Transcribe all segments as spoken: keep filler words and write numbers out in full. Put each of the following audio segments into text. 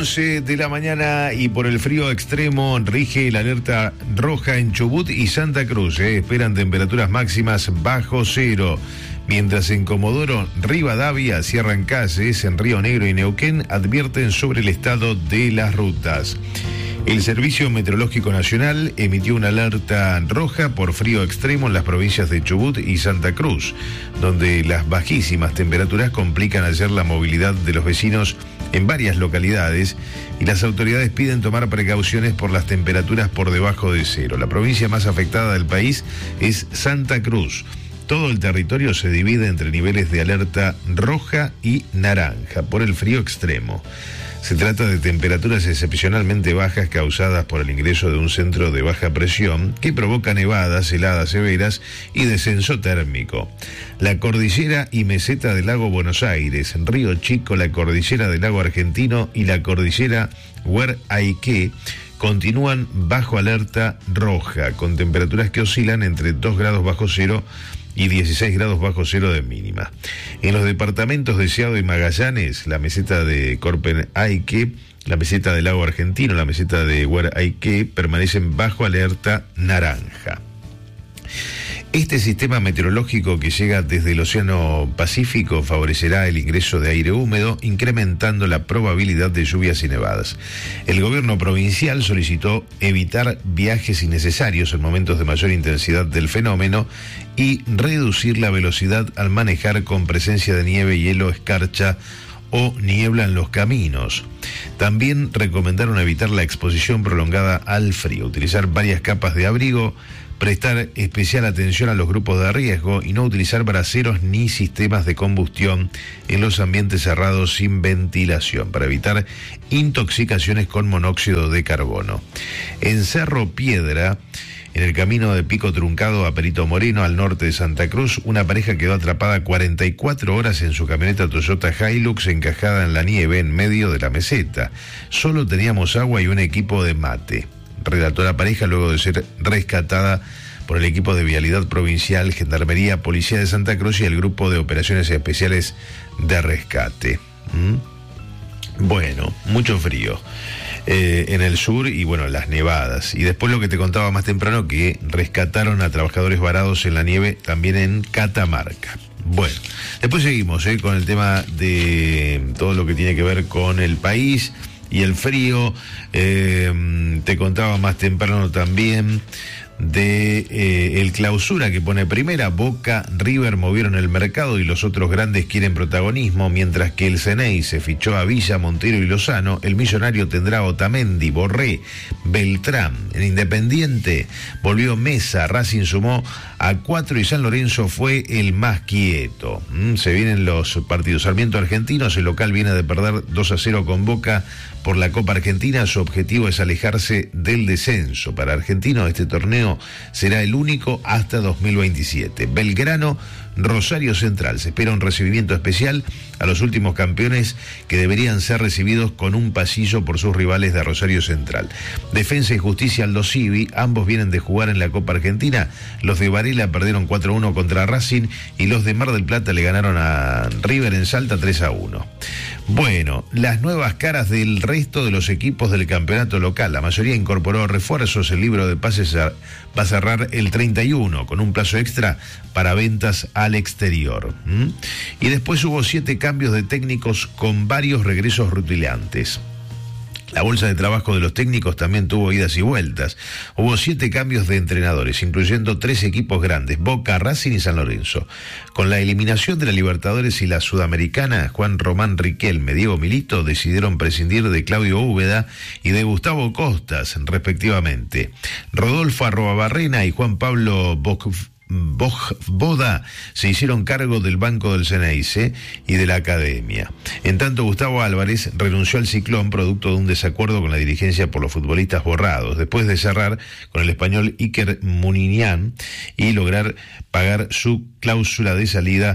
once de la mañana y por el frío extremo rige la alerta roja en Chubut y Santa Cruz. Eh. Esperan temperaturas máximas bajo cero. Mientras en Comodoro, Rivadavia, cierran calles, en Río Negro y Neuquén advierten sobre el estado de las rutas. El Servicio Meteorológico Nacional emitió una alerta roja por frío extremo en las provincias de Chubut y Santa Cruz, donde las bajísimas temperaturas complican ayer la movilidad de los vecinos en varias localidades y las autoridades piden tomar precauciones por las temperaturas por debajo de cero. La provincia más afectada del país es Santa Cruz. Todo el territorio se divide entre niveles de alerta roja y naranja por el frío extremo. Se trata de temperaturas excepcionalmente bajas causadas por el ingreso de un centro de baja presión que provoca nevadas, heladas severas y descenso térmico. La cordillera y meseta del lago Buenos Aires, Río Chico, la cordillera del lago Argentino y la cordillera Huer-Aiqué continúan bajo alerta roja, con temperaturas que oscilan entre dos grados bajo cero y dieciséis grados bajo cero de mínima. En los departamentos de Seado y Magallanes, la meseta de Corpen-Aique, la meseta del lago Argentino, la meseta de Huer-Aiqué permanecen bajo alerta naranja. Este sistema meteorológico que llega desde el Océano Pacífico favorecerá el ingreso de aire húmedo, incrementando la probabilidad de lluvias y nevadas. El gobierno provincial solicitó evitar viajes innecesarios en momentos de mayor intensidad del fenómeno y reducir la velocidad al manejar con presencia de nieve, hielo, escarcha o niebla en los caminos. También recomendaron evitar la exposición prolongada al frío, utilizar varias capas de abrigo, prestar especial atención a los grupos de riesgo y no utilizar braseros ni sistemas de combustión en los ambientes cerrados sin ventilación para evitar intoxicaciones con monóxido de carbono. En Cerro Piedra, en el camino de Pico Truncado a Perito Moreno, al norte de Santa Cruz, una pareja quedó atrapada cuarenta y cuatro horas en su camioneta Toyota Hilux encajada en la nieve en medio de la meseta. Solo teníamos agua y un equipo de mate, relató la pareja luego de ser rescatada por el equipo de Vialidad Provincial, Gendarmería, Policía de Santa Cruz y el Grupo de Operaciones Especiales de Rescate. ¿Mm? Bueno, mucho frío eh, en el sur y bueno, las nevadas. Y después lo que te contaba más temprano, que rescataron a trabajadores varados en la nieve también en Catamarca. Bueno, después seguimos eh, con el tema de todo lo que tiene que ver con el país y el frío. Eh, te contaba más temprano también de eh, el clausura que pone primera. Boca, River movieron el mercado y los otros grandes quieren protagonismo, mientras que el Ceney se fichó a Villa, Montero y Lozano. El Millonario tendrá a Otamendi, Borré, Beltrán. En Independiente volvió Mesa, Racing sumó a cuatro y San Lorenzo fue el más quieto. Mm, se vienen los partidos. Sarmiento Argentinos, el local viene de perder dos a cero con Boca por la Copa Argentina. Su objetivo es alejarse del descenso. Para Argentino este torneo será el único hasta dos mil veintisiete. Belgrano, Rosario Central. Se espera un recibimiento especial a los últimos campeones, que deberían ser recibidos con un pasillo por sus rivales de Rosario Central. Defensa y Justicia, Aldo Civi, ambos vienen de jugar en la Copa Argentina. Los de Varela perdieron cuatro a uno contra Racing y los de Mar del Plata le ganaron a River en Salta tres a uno. Bueno, las nuevas caras del resto de los equipos del campeonato local. La mayoría incorporó refuerzos. El libro de pases va a cerrar el treinta y uno con un plazo extra para ventas al exterior. ¿Mm? Y después hubo siete cambios de técnicos con varios regresos rutilantes. La bolsa de trabajo de los técnicos también tuvo idas y vueltas. Hubo siete cambios de entrenadores, incluyendo tres equipos grandes, Boca, Racing y San Lorenzo. Con la eliminación de la Libertadores y la Sudamericana, Juan Román Riquelme, Diego Milito decidieron prescindir de Claudio Úbeda y de Gustavo Costas, respectivamente. Rodolfo Arrobabarrena y Juan Pablo Boc Boda se hicieron cargo del banco del Ceneice y de la academia. En tanto, Gustavo Álvarez renunció al Ciclón producto de un desacuerdo con la dirigencia por los futbolistas borrados, después de cerrar con el español Iker Muniñán y lograr pagar su cláusula de salida,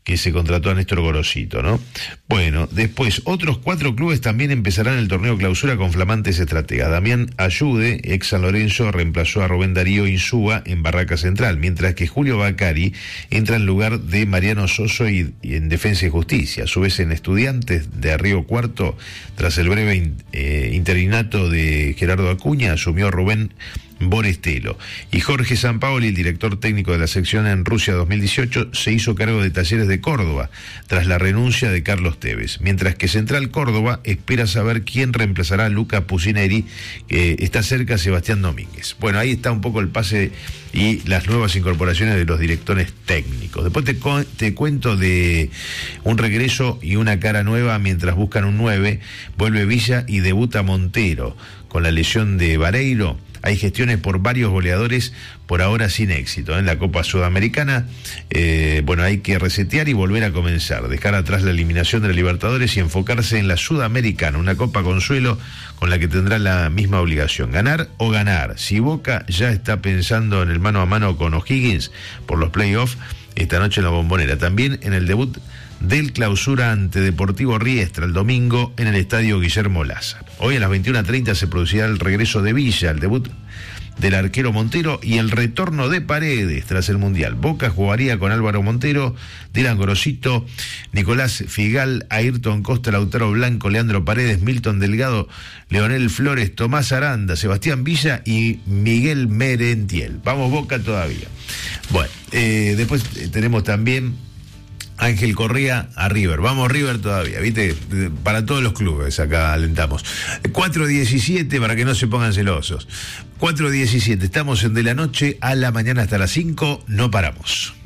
que se contrató a Néstor Gorosito, ¿no? Bueno, después, otros cuatro clubes también empezarán el torneo clausura con flamantes estrategas. Damián Ayude, ex San Lorenzo, reemplazó a Rubén Darío Insúa en Barraca Central, mientras que Julio Bacari entra en lugar de Mariano Soso y, y en Defensa y Justicia. A su vez, en Estudiantes de Río Cuarto, tras el breve in, eh, interinato de Gerardo Acuña, asumió Rubén Borestelo. Y Jorge Sampaoli, el director técnico de la sección en Rusia dos mil dieciocho, se hizo cargo de Talleres de Córdoba, tras la renuncia de Carlos Tevez. Mientras que Central Córdoba espera saber quién reemplazará a Luca Pusineri, que está cerca Sebastián Domínguez. Bueno, ahí está un poco el pase y las nuevas incorporaciones de los directores técnicos. Después te, te cuento de un regreso y una cara nueva mientras buscan un nueve. Vuelve Villa y debuta Montero. Con la lesión de Vareiro, hay gestiones por varios goleadores, por ahora sin éxito. En la Copa Sudamericana, eh, bueno, hay que resetear y volver a comenzar, dejar atrás la eliminación de la Libertadores y enfocarse en la Sudamericana, una Copa Consuelo con la que tendrá la misma obligación, ganar o ganar. Si Boca ya está pensando en el mano a mano con O'Higgins por los playoffs, esta noche en la Bombonera, también en el debut del clausura ante Deportivo Riestra el domingo en el estadio Guillermo Laza. Hoy a las veintiuna treinta se producirá el regreso de Villa, el debut del arquero Montero y el retorno de Paredes tras el Mundial. Boca jugaría con Álvaro Montero, Dylan Gorosito, Nicolás Figal, Ayrton Costa, Lautaro Blanco, Leandro Paredes, Milton Delgado, Leonel Flores, Tomás Aranda, Sebastián Villa y Miguel Merentiel. Vamos Boca todavía. Bueno, eh, después tenemos también Ángel Correa a River. Vamos River todavía, ¿viste? Para todos los clubes acá alentamos. cuatro diecisiete para que no se pongan celosos. cuatro diecisiete, estamos en De la Noche a la mañana hasta las cinco, no paramos.